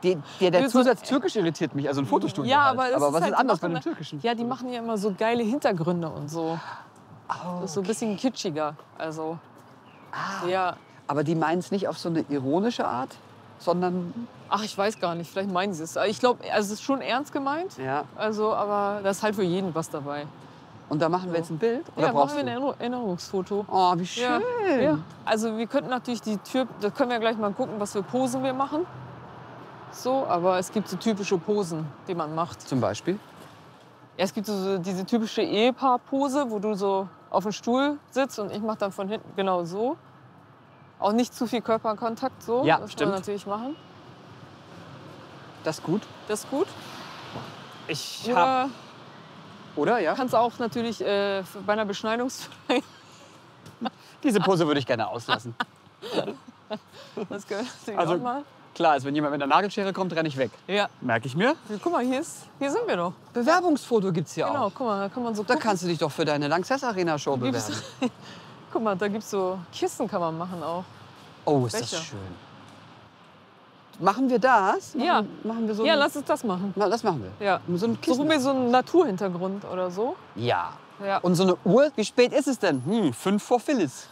Der Zusatz türkisch irritiert mich, also ein Fotostudio. Ja, halt. aber, es aber was halt, ist anders bei die dem machen- türkischen? Ja, die machen ja immer so geile Hintergründe und so. Das ist so ein bisschen kitschiger. Also, ja. Aber die meinen es nicht auf so eine ironische Art, sondern... Ach, ich weiß gar nicht, vielleicht meinen sie es. Ich glaube, also es ist schon ernst gemeint. Ja. Also, aber da ist halt für jeden was dabei. Und da machen wir jetzt ein Bild? Oder Ja, brauchst machen wir du? ein Erinnerungsfoto. Oh, wie schön. Ja, ja. Also wir könnten natürlich die Tür, da können wir gleich mal gucken, was für Posen wir machen. So, aber es gibt so typische Posen, die man macht. Zum Beispiel? Ja, es gibt so diese typische Ehepaarpose, wo du so auf dem Stuhl sitzt und ich mache dann von hinten genau so. Auch nicht zu viel Körperkontakt so. Ja, das stimmt. wir natürlich machen. Das ist gut. Das ist gut. Ich hab... Oder, ja? Kannst auch natürlich bei einer Beschneidungsfeier. Diese Pose würde ich gerne auslassen. Das gehört natürlich Also- auch mal. Klar ist, wenn jemand mit einer Nagelschere kommt, renne ich weg. Ja. Merke ich mir. Guck mal, hier sind wir doch. Bewerbungsfoto gibt's hier Genau, auch. guck mal, da kann man so Da gucken. kannst du dich doch für deine Lanxess Arena Show bewerben. Gibt's- Guck mal, da gibt's so Kissen, kann man machen auch. Oh, ist Welche? das schön. Machen wir das? Ja. Machen wir so Ja, ein- lass uns das machen. Na, das machen wir. Ja. So ein Suchen Kissen. wir so einen Naturhintergrund oder so. Ja. Ja. Und so eine Uhr, wie spät ist es denn? 5 vor Phyllis.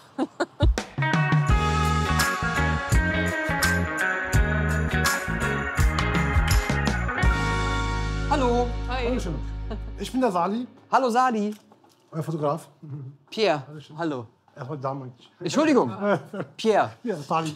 Hallo. Hi. Dankeschön. Ich bin der Sali, Hallo Sadi. euer Fotograf. Pierre. Hallo. Erstmal Damen eigentlich. Entschuldigung. Pierre. Ja, Sali.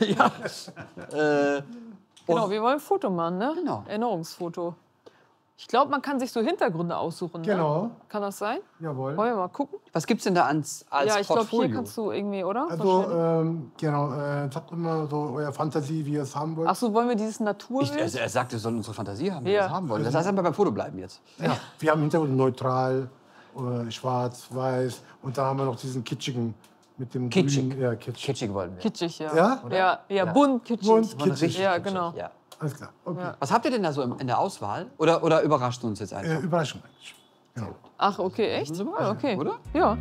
Genau, wir wollen ein Foto machen, ne? Genau. Erinnerungsfoto. Ich glaube, man kann sich so Hintergründe aussuchen. Ne? Genau. Kann das sein? Jawohl. Wollen wir mal gucken? Was gibt's denn da als ja, ich glaube, Portfolio? hier kannst du irgendwie, oder? Also, Wahrscheinlich. genau, sagt immer so eure Fantasie, wie ihr es haben wollt. Ach so, wollen wir dieses Naturbild? Er sagt, wir sollen unsere Fantasie haben, wie Ja. wir es haben wollen. Das heißt einfach beim Foto bleiben jetzt. Ja, wir haben Hintergrund neutral, schwarz, weiß. Und da haben wir noch diesen kitschigen mit dem Kitschig. grünen. Ja, kitschig. Kitschig wollen wir. Kitschig, ja. Ja? Ja, bunt, kitschig. Bunt, kitschig. Ja, genau. Ja. Alles klar. Okay. Ja. Was habt ihr denn da so in der Auswahl? Oder überrascht uns jetzt einfach? Überraschung eigentlich. Genau. Ach, okay, echt? Ah, okay. Oder? Ja.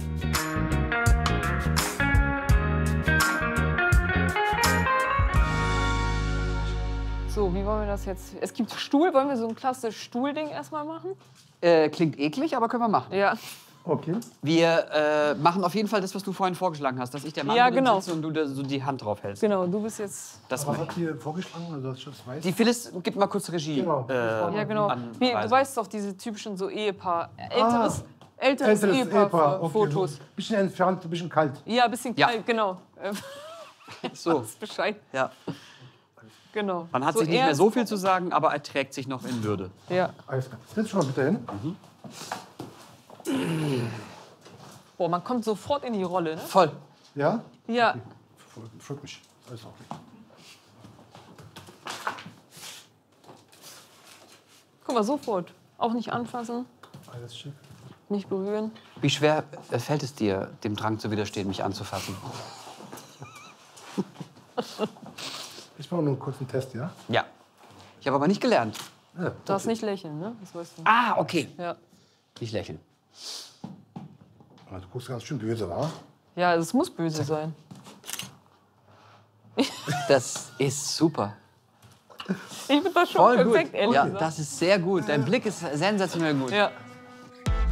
So, wie wollen wir das jetzt? Es gibt Stuhl, wollen wir so ein klassisches Stuhlding erstmal machen? Klingt eklig, aber können wir machen. Ja. Okay. Wir machen auf jeden Fall das, was du vorhin vorgeschlagen hast, dass ich der Mann Ja, drin genau. sitze und du da so die Hand drauf hältst. Genau, du bist jetzt. Das Was habt ihr vorgeschlagen? Also, das weiß. die Phyllis, gib mal kurz Regie. Genau. Ja, genau. Anweisung. Wie, du weißt doch, diese typischen so älteres Älteres Ehepaar okay. Fotos. Bisschen entfernt, ein bisschen kalt. Ja, ein bisschen Ja. kalt, genau. So, Weiß Bescheid. ja. Genau. Man hat sich nicht mehr ernst- so viel zu sagen, aber er trägt sich noch in Würde. Ja. Alles klar. Setz schon mal bitte hin. Boah, man kommt sofort in die Rolle, ne? Voll. Ja? Ja. Freut mich. Alles okay. Guck mal, sofort. Auch nicht anfassen, Alles schick. nicht berühren. Wie schwer fällt es dir, dem Drang zu widerstehen, mich anzufassen? Ich mache nur einen kurzen Test, ja? Ja. Ich habe aber nicht gelernt. Ja. Du darfst nicht lächeln, ne? Das weißt du. Ah, okay. Ja. Nicht lächeln. Du guckst ganz schön böse, wa? Ja, es muss böse sein. Das ist super. Ich bin da schon Voll perfekt, gut. ehrlich Ja, gesagt. das ist sehr gut. Dein Blick ist sensationell gut. Ja.